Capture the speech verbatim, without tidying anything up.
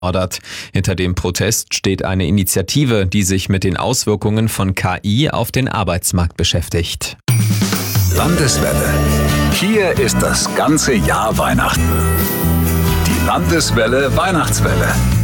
fordert. Hinter dem Protest steht eine Initiative, die sich mit den Auswirkungen von K I auf den Arbeitsmarkt beschäftigt. Landeswelle. Hier ist das ganze Jahr Weihnachten. Die Landeswelle Weihnachtswelle.